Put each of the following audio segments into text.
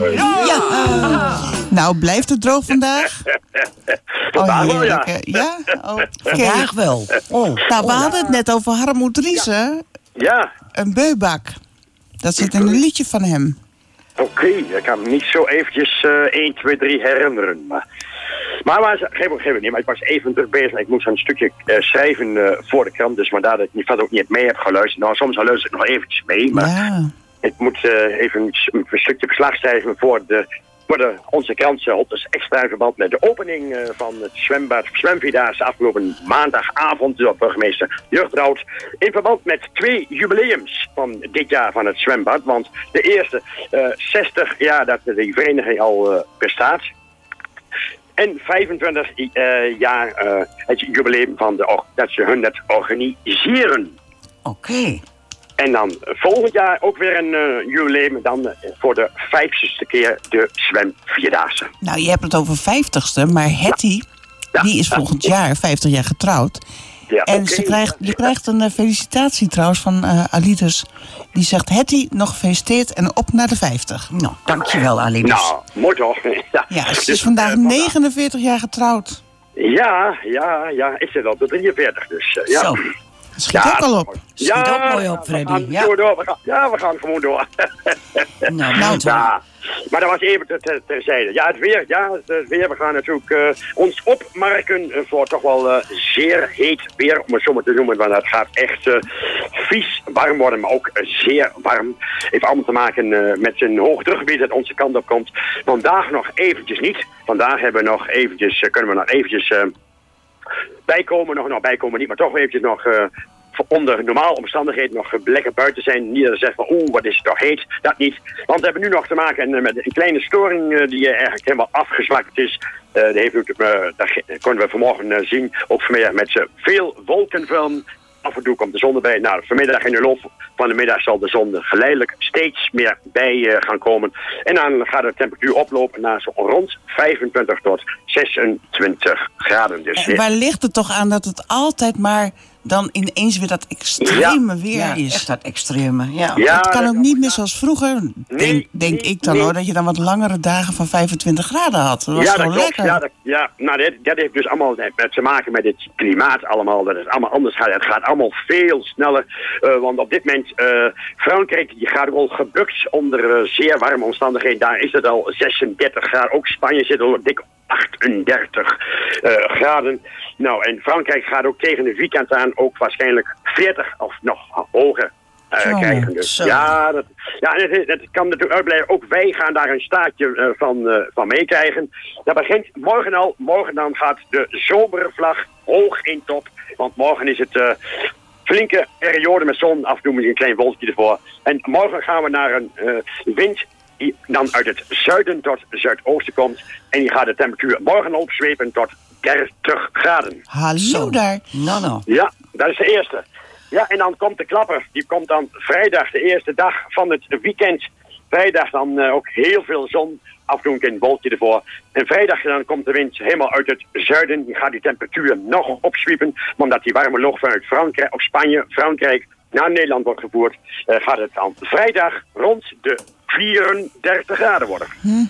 Ja! Nou, blijft het droog vandaag? Vandaag wel, ja. Ja? Oké. Vandaag wel. Nou, we hadden het net over Harmo Driessen. Ja. Een beubak. Dat zit in een liedje van hem. Oké, ik kan me niet zo eventjes 1, 2, 3 herinneren. Maar geef niet, maar ik was even druk bezig. Ik moest een stukje schrijven voor de krant, dus vandaar dat ik ook niet mee heb geluisterd. Nou, soms luister ik nog eventjes mee, maar ik moet even een stukje verslag schrijven voor onze krant. Dus extra in verband met de opening van het zwemvierdaagse afgelopen maandagavond door burgemeester Jurgenoud. In verband met 2 jubileums van dit jaar van het zwembad. Want de eerste 60 jaar dat de vereniging al bestaat. En 25 jaar het jubileum van dat ze hun het organiseren. Oké. En dan volgend jaar ook weer een jubileum. Dan voor de 50ste keer de zwemvierdaagse. Nou, je hebt het over 50ste, maar Hetty, die is volgend jaar 50 jaar getrouwd. Ja, en je krijgt een felicitatie trouwens van Alides. Die zegt, Hetty, nog gefeliciteerd en op naar de 50. Nou, dankjewel Alides. Nou, mooi toch? Ja, ze is vandaag 49 jaar getrouwd. Ja, ik zit al op de 43 dus. Ja. Zo. Schiet ook al op. Schiet ook mooi op, Freddy. We gaan gewoon door. Maar dat was even terzijde. Ja, het weer. We gaan natuurlijk ons opmarken voor toch wel zeer heet weer, om het zo maar te noemen. Want het gaat echt vies warm worden, maar ook zeer warm. Heeft allemaal te maken met een hoogdrukgebied dat onze kant op komt. Vandaag nog eventjes niet. Vandaag hebben we nog eventjes, kunnen we nog eventjes bijkomen niet, maar toch eventjes nog onder normale omstandigheden nog lekker buiten zijn. Niet dat ze zeggen van, wat is het toch heet. Dat niet. Want we hebben nu nog te maken met een kleine storing die eigenlijk helemaal afgezwakt is. Dat konden we vanmorgen zien. Ook vanmiddag met veel wolkenvelden. Af en toe komt de zon erbij. Nou, vanmiddag in de loop van de middag zal de zon geleidelijk steeds meer bij gaan komen. En dan gaat de temperatuur oplopen naar zo rond 25 tot 26 graden. Dus waar ligt het toch aan dat het altijd maar dan ineens weer dat extreme weer is? Echt dat extreme, Het kan ook niet meer zoals vroeger, denk ik dan hoor, dat je dan wat langere dagen van 25 graden had. Dat was gewoon lekker. Dat heeft dus allemaal te maken met het klimaat allemaal. Dat het allemaal anders gaat. Het gaat allemaal veel sneller. Want op dit moment, Frankrijk, die gaat ook al gebukt onder zeer warme omstandigheden. Daar is het al 36 graden. Ook Spanje zit al dik 38 graden. Nou, en Frankrijk gaat ook tegen de weekend aan ook waarschijnlijk 40 of nog hoger krijgen. Dus dat kan natuurlijk uitblijven. Ook wij gaan daar een staartje van meekrijgen. Dat begint morgen al. Morgen dan gaat de zomervlag hoog in top. Want morgen is het flinke periode met zon. Af en toe met een klein wolkje ervoor. En morgen gaan we naar een wind die dan uit het zuiden tot zuidoosten komt. En die gaat de temperatuur morgen opzwepen tot 30 graden. Hallo daar. Nou. Ja, dat is de eerste. Ja, en dan komt de klapper. Die komt dan vrijdag, de eerste dag van het weekend. Vrijdag dan ook heel veel zon. Af en toe een klein wolkje ervoor. En vrijdag dan komt de wind helemaal uit het zuiden. Die gaat die temperatuur nog opzwiepen. Omdat die warme lucht vanuit Frankrijk, of Spanje, Frankrijk naar Nederland wordt gevoerd. Gaat het dan vrijdag rond de 34 graden worden.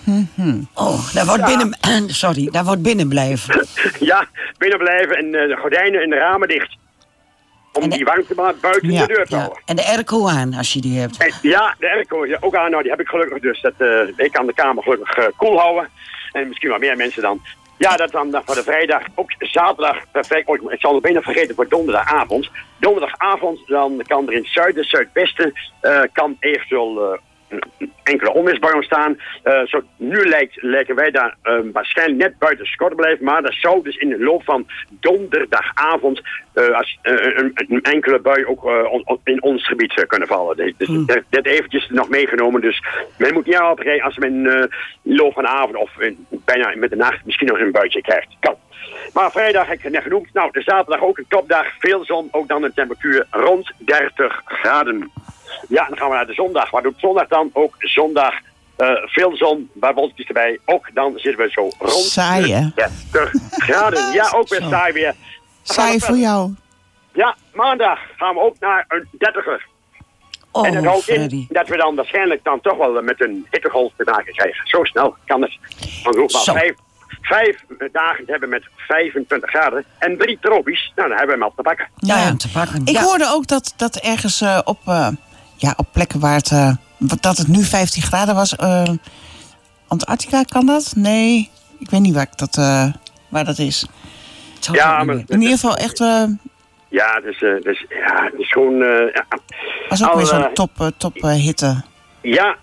Daar wordt binnen blijven. Ja, binnen blijven en de gordijnen en de ramen dicht. Om die warmte maar buiten de deur te houden. En de airco aan, als je die hebt. De airco ook aan. Nou, die heb ik gelukkig dus. Ik kan de kamer gelukkig koel houden. En misschien wel meer mensen dan. Ja, dat dan voor de vrijdag. Ook zaterdag perfect. Ik zal nog bijna vergeten voor donderdagavond. Donderdagavond dan kan er in het zuiden, zuidwesten kan eventueel enkele onweersbui ontstaan. Nu lijken wij daar waarschijnlijk net buiten schot blijven. Maar dat zou dus in de loop van donderdagavond als een enkele bui ook in ons gebied kunnen vallen. Dus dat eventjes nog meegenomen. Dus men moet niet altijd rijden als men in de loop van de avond of bijna met de nacht misschien nog een buitje krijgt. Kan. Maar vrijdag heb ik het net genoemd. Nou, de zaterdag ook een topdag. Veel zon. Ook dan een temperatuur rond 30 graden. Ja, dan gaan we naar de zondag. Wat doet zondag dan? Ook zondag veel zon, waar wolkjes erbij. Ook dan zitten we zo rond saai, hè? 30 graden. Ja, ook weer saai weer. Saai voor jou. Ja, maandag gaan we ook naar een 30er. Oh, en dat houdt in Freddy. dat we dan waarschijnlijk dan toch wel met een hittegolf te maken krijgen. Zo snel kan het. Want we hoeven Zo. al 5 dagen te hebben met 25 graden en 3 tropisch. Nou, dan hebben we hem al te pakken. Ja, te pakken. Ik Ja. hoorde ook dat ergens op plekken waar dat het nu 15 graden was. Antarctica, kan dat? Nee, ik weet niet waar dat is. Ja, maar In ieder geval echt... ja, het is gewoon... was ook weer zo'n top hitte. Ja,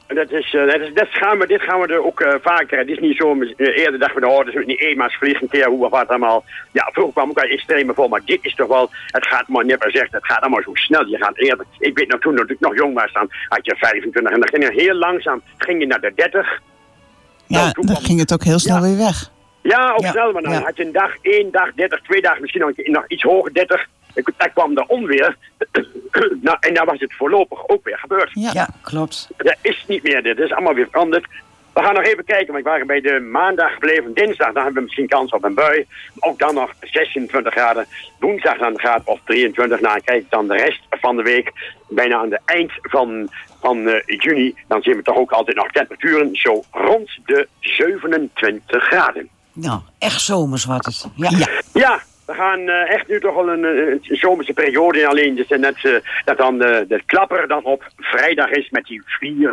dit gaan we er ook vaker. Het is niet zo, eerder dachten we, oh, dat is niet eenmaals vliegen, een keer hoe of wat allemaal. Ja, vroeger kwam ook al extreme voor, maar dit is toch wel, het gaat maar net maar zegt, het gaat allemaal zo snel. Je gaat eerder, ik weet nog toen ik nog jong was, dan had je 25 en dan ging je heel langzaam, ging je naar de 30. Ja, dan ging het ook heel snel weer weg. Ja, ook snel, maar dan had je een dag, 1 dag, 30, 2 dagen, misschien nog iets hoger, 30. Daar kwam de onweer. Nou, en dan was het voorlopig ook weer gebeurd. Ja, klopt. Dat is niet meer, dit is allemaal weer veranderd. We gaan nog even kijken, want we waren bij de maandag gebleven. Dinsdag, dan hebben we misschien kans op een bui. Ook dan nog 26 graden. Woensdag dan een graad of 23. Nou, kijk dan de rest van de week. Bijna aan het eind van juni. Dan zien we toch ook altijd nog temperaturen zo rond de 27 graden. Nou, echt zomers wat het. Ja. We gaan echt nu toch wel een zomerse periode in. Alleen dus net dat dan de klapper dan op vrijdag is met die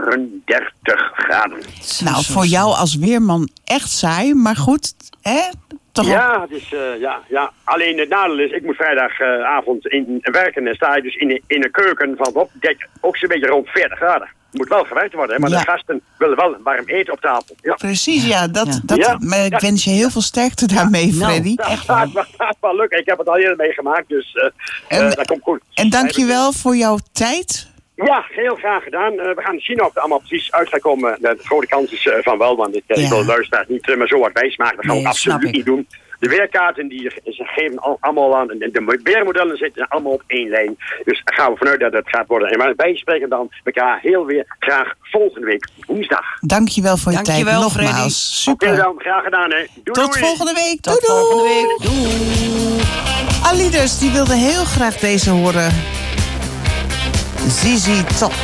34 graden. Nou, voor jou als weerman echt saai, maar goed, hè? Toch ja, het is, alleen het nadeel is, ik moet vrijdagavond werken en sta je dus in een keuken van ook zo'n beetje rond 40 graden. Moet wel gewerkt worden, hè? Maar de gasten willen wel warm eten op tafel. Ja. Precies, maar ik wens je heel veel sterkte daarmee, Freddy. Het gaat wel lukken. Ik heb het al eerder meegemaakt, dus dat komt goed. En dank je wel voor jouw tijd. Ja, heel graag gedaan. We gaan zien of het allemaal precies uit gaat komen. De grote kans is van wel, want ik wil luisteraars niet maar zo wat wijs maken. Dat gaan we absoluut niet doen. De weerkaarten die geven allemaal aan. De weermodellen zitten allemaal op 1 lijn. Dus daar gaan we vanuit dat het gaat worden. En wij spreken dan elkaar heel weer graag volgende week woensdag. Dank je wel voor je tijd. Nogmaals. Freddy. Super. Oké dan, graag gedaan. Hè. Tot volgende week. Tot volgende week. Doei. Alides, die wilde heel graag deze horen. ZZ Top.